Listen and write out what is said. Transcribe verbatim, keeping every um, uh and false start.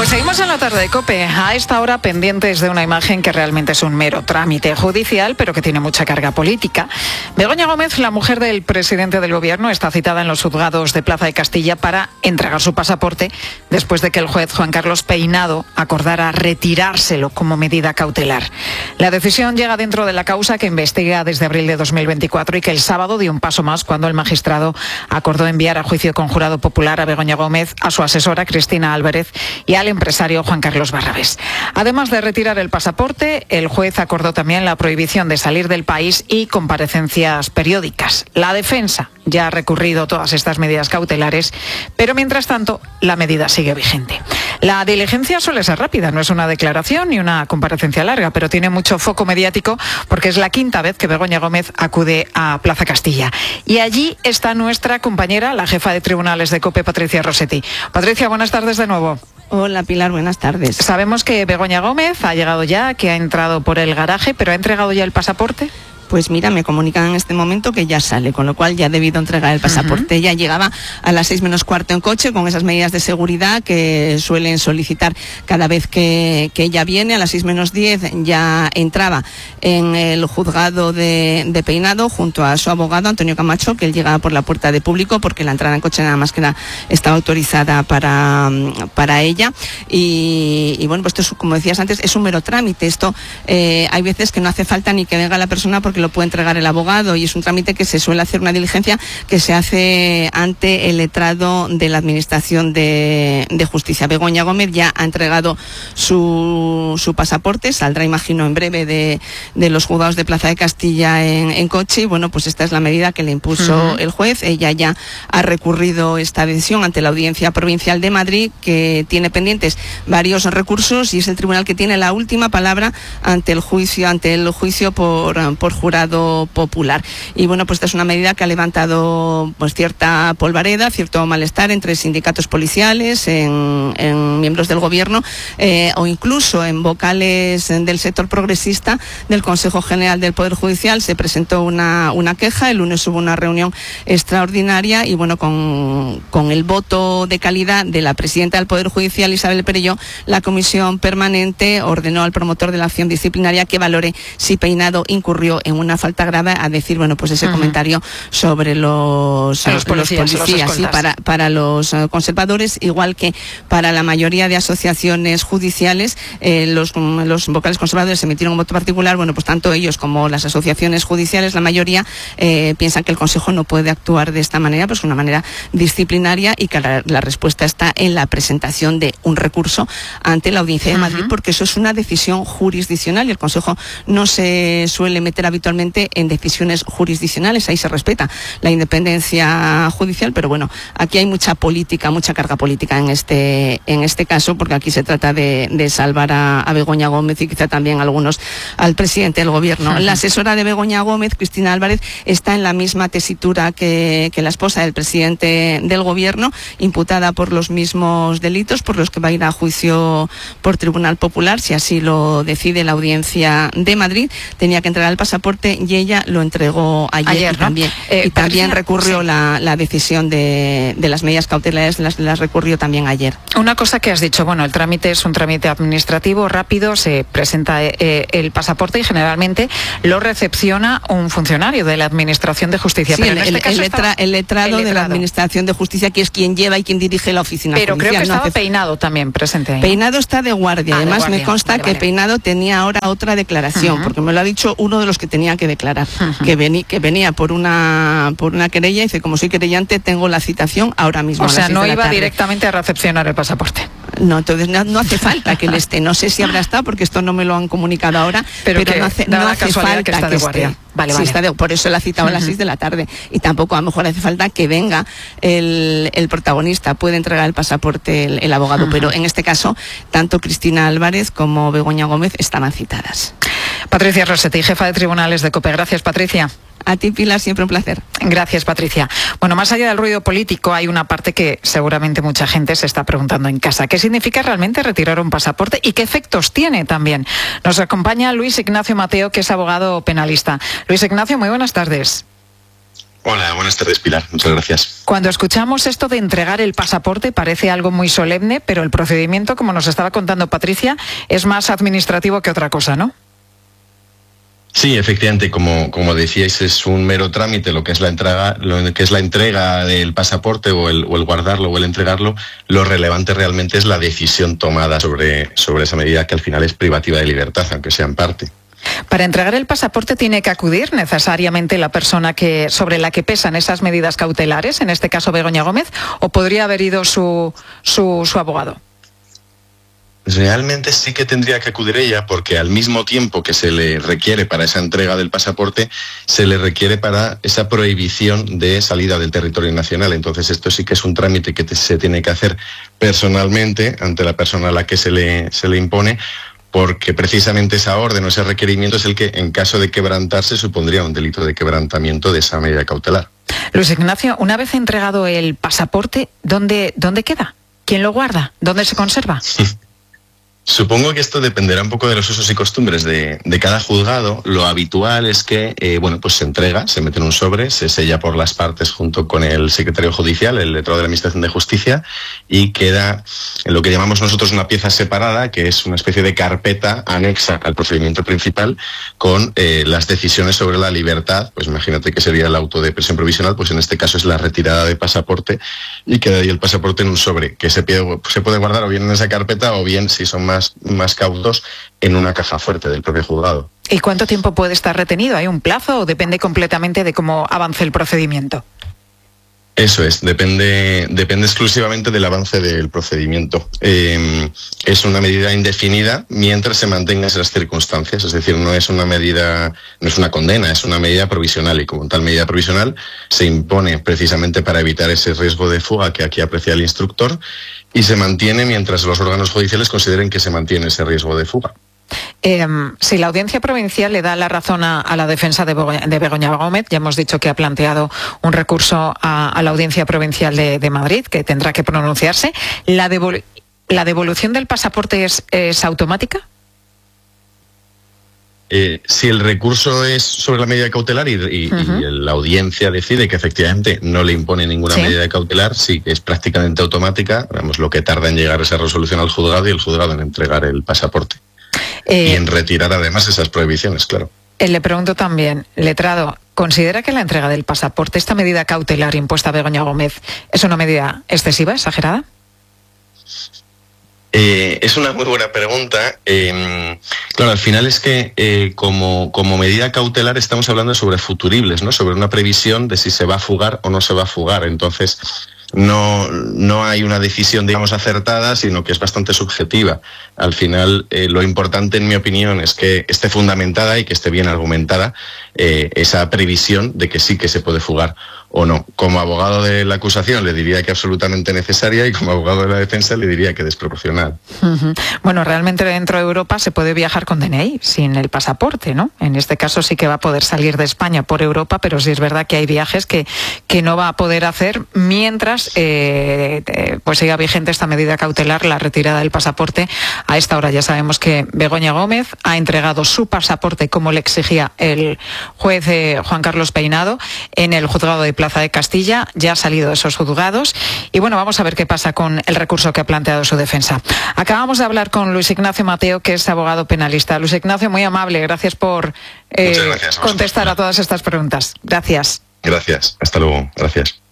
Seguimos en la tarde de COPE, a esta hora pendientes de una imagen que realmente es un mero trámite judicial, pero que tiene mucha carga política. Begoña Gómez, la mujer del presidente del gobierno, está citada en los juzgados de Plaza de Castilla para entregar su pasaporte después de que el juez Juan Carlos Peinado acordara retirárselo como medida cautelar. La decisión llega dentro de la causa que investiga desde abril de dos mil veinticuatro y que el sábado dio un paso más cuando el magistrado acordó enviar a juicio con jurado popular a Begoña Gómez, a su asesora Cristina Álvarez y al empresario Juan Carlos Barrabés. Además de retirar el pasaporte, el juez acordó también la prohibición de salir del país y comparecencias periódicas. La defensa ya ha recurrido todas estas medidas cautelares, pero mientras tanto la medida sigue vigente. La diligencia suele ser rápida, no es una declaración ni una comparecencia larga, pero tiene mucho foco mediático porque es la quinta vez que Begoña Gómez acude a Plaza Castilla. Y allí está nuestra compañera, la jefa de tribunales de COPE, Patricia Rossetti. Patricia, buenas tardes de nuevo. Hola Pilar, buenas tardes. Sabemos que Begoña Gómez ha llegado ya, que ha entrado por el garaje, pero ¿ha entregado ya el pasaporte? Pues mira, me comunican en este momento que ya sale, con lo cual ya ha debido entregar el pasaporte. Uh-huh. Ya llegaba a las seis menos cuarto en coche con esas medidas de seguridad que suelen solicitar cada vez que, que ella viene. A las seis menos diez ya entraba en el juzgado de, de Peinado junto a su abogado Antonio Camacho, que él llegaba por la puerta de público porque la entrada en coche nada más que era, estaba autorizada para, para ella. Y, y bueno, pues esto es, como decías antes, es un mero trámite. Esto eh, hay veces que no hace falta ni que venga la persona porque lo puede entregar el abogado, y es un trámite que se suele hacer, una diligencia que se hace ante el letrado de la Administración de, de Justicia. Begoña Gómez ya ha entregado su, su pasaporte, saldrá, imagino, en breve de, de los juzgados de Plaza de Castilla en, en coche, y bueno, pues esta es la medida que le impuso uh-huh. el juez. Ella ya ha recurrido esta decisión ante la Audiencia Provincial de Madrid, que tiene pendientes varios recursos y es el tribunal que tiene la última palabra ante el juicio, ante el juicio por, por jurado popular. Y bueno, pues esta es una medida que ha levantado pues cierta polvareda, cierto malestar entre sindicatos policiales, en, en miembros del gobierno eh, o incluso en vocales del sector progresista del Consejo General del Poder Judicial. Se presentó una, una queja, el lunes hubo una reunión extraordinaria y bueno, con, con el voto de calidad de la presidenta del Poder Judicial, Isabel Perelló, la comisión permanente ordenó al promotor de la acción disciplinaria que valore si Peinado incurrió en una falta grave, a decir, bueno, pues ese uh-huh. comentario sobre los, los policías, los policías los sí, para, para los uh, conservadores, igual que para la mayoría de asociaciones judiciales, eh, los, los vocales conservadores emitieron un voto particular. Bueno, pues tanto ellos como las asociaciones judiciales, la mayoría, eh, piensan que el Consejo no puede actuar de esta manera, pues de una manera disciplinaria, y que la, la respuesta está en la presentación de un recurso ante la Audiencia de Madrid, uh-huh. porque eso es una decisión jurisdiccional y el Consejo no se suele meter habitualmente en decisiones jurisdiccionales. Ahí se respeta la independencia judicial, pero bueno, aquí hay mucha política, mucha carga política en este en este caso, porque aquí se trata de, de salvar a, a Begoña Gómez y quizá también algunos al presidente del gobierno. La asesora de Begoña Gómez, Cristina Álvarez, está en la misma tesitura que, que la esposa del presidente del gobierno, imputada por los mismos delitos por los que va a ir a juicio por Tribunal Popular, si así lo decide la Audiencia de Madrid. Tenía que entregar el pasaporte y ella lo entregó ayer, ayer y ¿no? también, eh, y también Patricia, recurrió sí. la, la decisión de, de las medidas cautelares, las, las recurrió también ayer. Una cosa que has dicho, bueno, el trámite es un trámite administrativo rápido, se presenta eh, el pasaporte y generalmente lo recepciona un funcionario de la Administración de Justicia. Sí, pero el, en este el, caso el, letra, estaba, el, letrado el letrado de la Administración de Justicia, que es quien lleva y quien dirige la oficina pero judicial. creo que no estaba hace... Peinado también presente ahí. Peinado está de guardia. Ah, Además, de guardia. me consta vale, que vale. Peinado tenía ahora otra declaración, uh-huh. porque me lo ha dicho uno de los que tenía que declarar, uh-huh. que, vení, que venía por una por una querella y dice, como soy querellante, tengo la citación ahora mismo. O sea, no iba tarde. directamente a recepcionar el pasaporte. No, entonces no, no hace falta que él esté. No sé si habrá estado, porque esto no me lo han comunicado ahora, pero, pero que no hace, da no la hace casualidad falta que está de que guardia. esté. Vale, sí, vale. está de, por eso la ha citado uh-huh. a las seis de la tarde. Y tampoco, a lo mejor hace falta que venga el, el protagonista. Puede entregar el pasaporte el, el abogado, uh-huh. pero en este caso, tanto Cristina Álvarez como Begoña Gómez estaban citadas. Patricia Rossetti, jefa de tribunales de COPE. Gracias, Patricia. A ti, Pilar, siempre un placer. Gracias, Patricia. Bueno, más allá del ruido político, hay una parte que seguramente mucha gente se está preguntando en casa. ¿Qué significa realmente retirar un pasaporte y qué efectos tiene también? Nos acompaña Luis Ignacio Mateo, que es abogado penalista. Luis Ignacio, muy buenas tardes. Hola, buenas tardes, Pilar. Muchas gracias. Cuando escuchamos esto de entregar el pasaporte parece algo muy solemne, pero el procedimiento, como nos estaba contando Patricia, es más administrativo que otra cosa, ¿no? Sí, efectivamente, como, como decíais, es un mero trámite lo que es la entrega, lo que es la entrega del pasaporte o el, o el guardarlo o el entregarlo. Lo relevante realmente es la decisión tomada sobre, sobre esa medida, que al final es privativa de libertad, aunque sea en parte. Para entregar el pasaporte tiene que acudir necesariamente la persona que, sobre la que pesan esas medidas cautelares, en este caso Begoña Gómez, o podría haber ido su, su, su abogado. Realmente sí que tendría que acudir ella, porque al mismo tiempo que se le requiere para esa entrega del pasaporte, se le requiere para esa prohibición de salida del territorio nacional. Entonces esto sí que es un trámite que te, se tiene que hacer personalmente ante la persona a la que se le, se le impone, porque precisamente esa orden o ese requerimiento es el que, en caso de quebrantarse, supondría un delito de quebrantamiento de esa medida cautelar. Luis Ignacio, una vez entregado el pasaporte, ¿dónde, dónde queda? ¿Quién lo guarda? ¿Dónde se conserva? Supongo que esto dependerá un poco de los usos y costumbres de, de cada juzgado. Lo habitual es que, eh, bueno, pues se entrega, se mete en un sobre, se sella por las partes junto con el secretario judicial, el letrado de la Administración de Justicia, y queda en lo que llamamos nosotros una pieza separada, que es una especie de carpeta anexa al procedimiento principal con eh, las decisiones sobre la libertad. Pues imagínate que sería el auto de prisión provisional, pues en este caso es la retirada de pasaporte, y queda ahí el pasaporte en un sobre, que se, pide, se puede guardar o bien en esa carpeta o bien, si son más Más, más cautos, en una caja fuerte del propio juzgado. ¿Y cuánto tiempo puede estar retenido? ¿Hay un plazo o depende completamente de cómo avance el procedimiento? Eso es, depende, depende exclusivamente del avance del procedimiento. Eh, es una medida indefinida mientras se mantengan esas circunstancias, es decir, no es una medida, no es una condena, es una medida provisional, y como tal medida provisional se impone precisamente para evitar ese riesgo de fuga que aquí aprecia el instructor, y se mantiene mientras los órganos judiciales consideren que se mantiene ese riesgo de fuga. Eh, si la Audiencia Provincial le da la razón a, a la defensa de, Begoña, de Begoña Gómez, ya hemos dicho que ha planteado un recurso a, a la Audiencia Provincial de, de Madrid, que tendrá que pronunciarse, ¿la, devol la devolución del pasaporte es, es automática? Eh, si el recurso es sobre la medida cautelar y, y, uh-huh. y la audiencia decide que efectivamente no le impone ninguna ¿Sí? medida cautelar, sí que es prácticamente automática, vamos, lo que tarda en llegar esa resolución al juzgado y el juzgado en entregar el pasaporte. Eh, y en retirar además esas prohibiciones, claro. Eh, le pregunto también, letrado, ¿considera que la entrega del pasaporte, esta medida cautelar impuesta a Begoña Gómez, es una medida excesiva, exagerada? Eh, es una muy buena pregunta. Eh, claro, al final es que eh, como, como medida cautelar estamos hablando sobre futuribles, ¿no? Sobre una previsión de si se va a fugar o no se va a fugar. Entonces, no, no hay una decisión, digamos, acertada, sino que es bastante subjetiva. Al final, eh, lo importante, en mi opinión, es que esté fundamentada y que esté bien argumentada eh, esa previsión de que sí que se puede fugar o no. Como abogado de la acusación le diría que absolutamente necesaria, y como abogado de la defensa le diría que desproporcional. Uh-huh. Bueno, realmente dentro de Europa se puede viajar con D N I sin el pasaporte, ¿no? En este caso sí que va a poder salir de España por Europa, pero sí es verdad que hay viajes que, que no va a poder hacer mientras eh, eh, pues siga vigente esta medida cautelar, la retirada del pasaporte. A esta hora ya sabemos que Begoña Gómez ha entregado su pasaporte como le exigía el juez eh, Juan Carlos Peinado en el juzgado de Plaza de Castilla, ya ha salido de esos juzgados, y bueno, vamos a ver qué pasa con el recurso que ha planteado su defensa. Acabamos de hablar con Luis Ignacio Mateo, que es abogado penalista. Luis Ignacio, muy amable, gracias por eh, gracias, contestar a todas estas preguntas. Gracias. Gracias, hasta luego, gracias.